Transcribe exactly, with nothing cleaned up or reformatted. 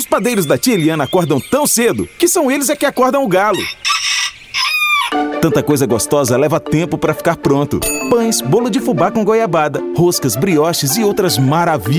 Os padeiros da tia Eliana acordam tão cedo que são eles é que acordam o galo. Tanta coisa gostosa leva tempo para ficar pronto. Pães, bolo de fubá com goiabada, roscas, brioches e outras maravilhas.